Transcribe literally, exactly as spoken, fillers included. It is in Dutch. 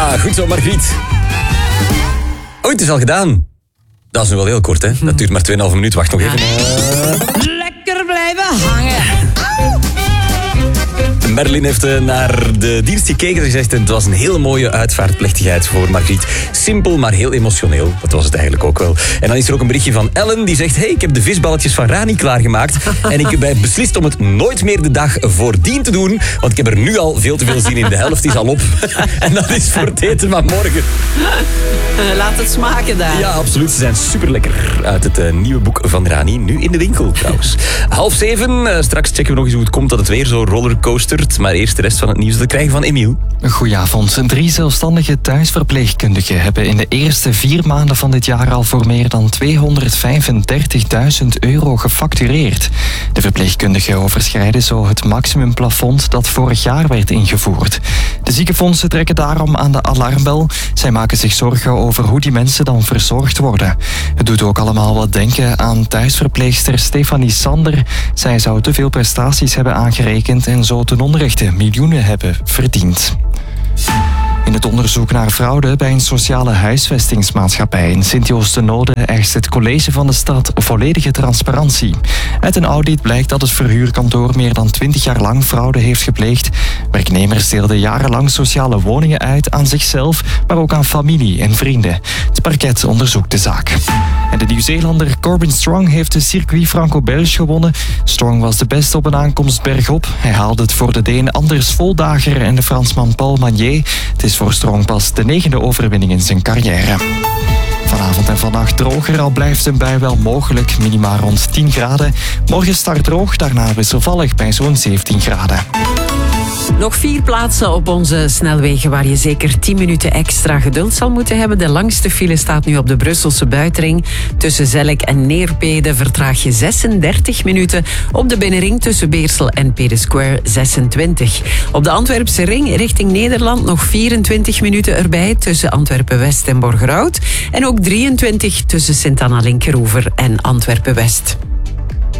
Ja, goed zo, Margriet. Oh, het is al gedaan. Dat is nu wel heel kort, hè? Dat duurt maar twee en een halve minuut. Wacht nog even. Lekker blijven hangen. Merlin heeft uh, naar de dienst gekeken en gezegd... het was een hele mooie uitvaartplechtigheid voor Margriet. Simpel, maar heel emotioneel. Dat was het eigenlijk ook wel. En dan is er ook een berichtje van Ellen die zegt... hey, ik heb de visballetjes van Rani klaargemaakt... en ik heb beslist om het nooit meer de dag voordien te doen... want ik heb er nu al veel te veel zin in. De helft is al op. En dat is voor het eten van morgen. Laat het smaken daar. Ja, absoluut. Ze zijn super lekker. Uit het uh, nieuwe boek van Rani. Nu in de winkel trouwens. Half zeven. Uh, straks checken we nog eens hoe het komt dat het weer zo rollercoastert. Maar eerst de rest van het nieuws te krijgen van Emiel. Goedenavond. Drie zelfstandige thuisverpleegkundigen hebben in de eerste vier maanden van dit jaar al voor meer dan tweehonderdvijfendertigduizend euro gefactureerd. De verpleegkundigen overschrijden zo het maximumplafond dat vorig jaar werd ingevoerd. De ziekenfondsen trekken daarom aan de alarmbel. Zij maken zich zorgen over hoe die mensen dan verzorgd worden. Het doet ook allemaal wat denken aan thuisverpleegster Stefanie Sander. Zij zou te veel prestaties hebben aangerekend en zo ten onrechte miljoenen hebben verdiend. In het onderzoek naar fraude bij een sociale huisvestingsmaatschappij in Sint-Joost-de-Noode eist het college van de stad volledige transparantie. Uit een audit blijkt dat het verhuurkantoor meer dan twintig jaar lang fraude heeft gepleegd. Werknemers deelden jarenlang sociale woningen uit aan zichzelf, maar ook aan familie en vrienden. Het parket onderzoekt de zaak. En de Nieuw-Zeelander Corbin Strong heeft de Circuit Franco-Belge gewonnen. Strong was de beste op een aankomst bergop. Hij haalde het voor de Deen Anders Voldager en de Fransman Paul Magnier. Het is voor Strong pas de negende overwinning in zijn carrière. Vanavond en vannacht droger, al blijft een bui wel mogelijk. Minima rond tien graden. Morgen start droog, daarna wisselvallig bij zo'n zeventien graden. Nog vier plaatsen op onze snelwegen waar je zeker tien minuten extra geduld zal moeten hebben. De langste file staat nu op de Brusselse buitenring. Tussen Zellik en Neerpede vertraag je zesendertig minuten. Op de binnenring tussen Beersel en Pede Square zesentwintig. Op de Antwerpse ring richting Nederland nog vierentwintig minuten erbij tussen Antwerpen-West en Borgerhout. En ook drieëntwintig tussen Sint-Anna-Linkeroever en Antwerpen-West.